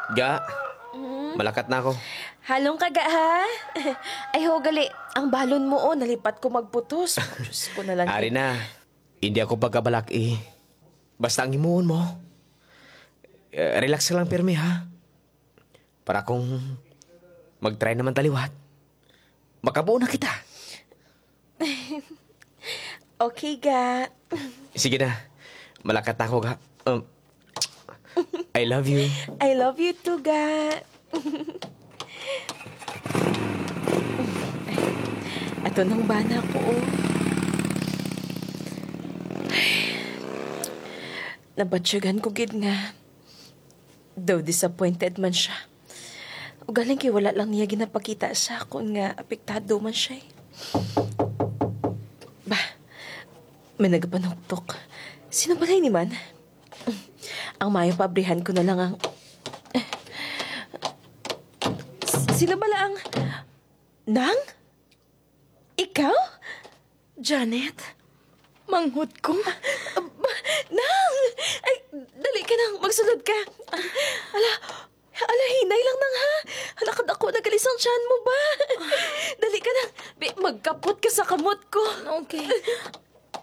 Ga, malakat na ako. Halong kaga, ha? Ay, ho, gali. Ang balon mo, nalipat ko magputos. Diyos ko na lang. Ari na, hindi ako pagkabalak eh. Basta ang himuon mo. Relax ka lang pirmi ha. Para kung mag-try naman taliwat, makabuo na kita. Okay, ga. Sige na, malakat na ako ga. I love you. I love you too, ga. Ato nang bana ko, Nabatsyagan ko gid nga. Though disappointed man siya. O galing kay wala lang niya ginapakita sa akon nga apektado man siya. Bah, may nagapanuktok. Sino ba ni man? Ang mayo pabrihan ko na lang ang... Sino ba ang... Nang? Ikaw? Janet? Manghod ko? Nang! Ay, dali ka nang. Magsulod ka. Ala, hinay lang nang ha. Halakad ako, nagalisang tiyan mo ba? Dali ka nang. Magkapot ka sa kamot ko. Okay.